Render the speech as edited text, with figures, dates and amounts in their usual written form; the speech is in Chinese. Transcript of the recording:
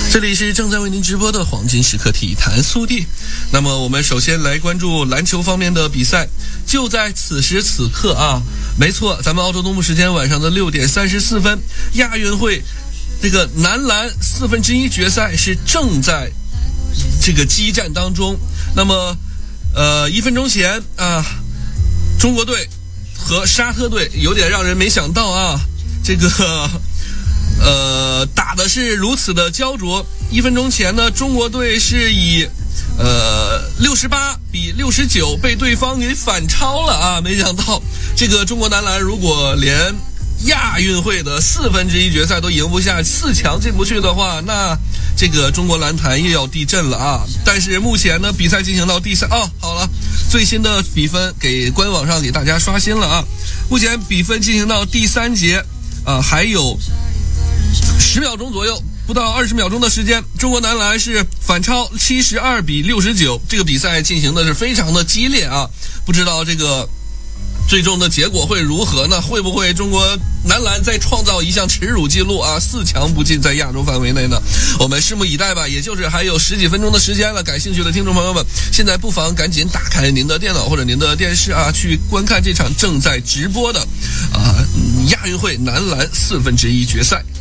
这里是正在为您直播的黄金时刻体坛速递。那么我们首先来关注篮球方面的比赛。就在此时此刻啊，没错，咱们澳洲东部时间晚上的6点34分，亚运会这个男篮1/4决赛是正在这个激战当中。那么1分钟前啊，中国队和沙特队有点让人没想到啊，这个打的是如此的焦灼。1分钟前呢，中国队是以68-69被对方给反超了啊！没想到这个中国男篮如果连亚运会的1/4决赛都赢不下，4强进不去的话，那这个中国篮坛又要地震了啊！但是目前呢，比赛进行到第3好了，最新的比分给官网上给大家刷新了啊！目前比分进行到第3节还有10秒钟左右，不到20秒钟的时间，中国男篮是反超72-69，这个比赛进行的是非常的激烈啊！不知道这个最终的结果会如何呢？会不会中国男篮再创造一项耻辱记录啊？4强不进在亚洲范围内呢？我们拭目以待吧。也就是还有10几分钟的时间了，感兴趣的听众朋友们，现在不妨赶紧打开您的电脑或者您的电视啊，去观看这场正在直播的亚运会男篮1/4决赛。